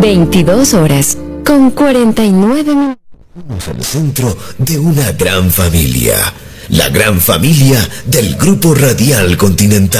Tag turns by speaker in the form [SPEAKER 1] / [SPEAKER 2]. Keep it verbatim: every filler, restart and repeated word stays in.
[SPEAKER 1] veintidós horas con cuarenta y nueve minutos.
[SPEAKER 2] Estamos al centro de una gran familia, la gran familia del Grupo Radial Continental.